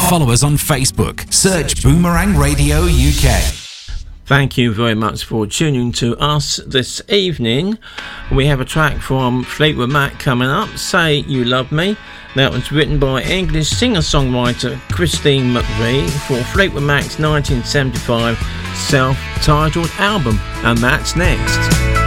Follow us on Facebook. Search Boomerang Radio UK. Thank you very much for tuning to us this evening. We have a track from Fleetwood Mac coming up, Say You Love Me. That was written by English singer-songwriter Christine McVie for Fleetwood Mac's 1975 self-titled album. And that's next.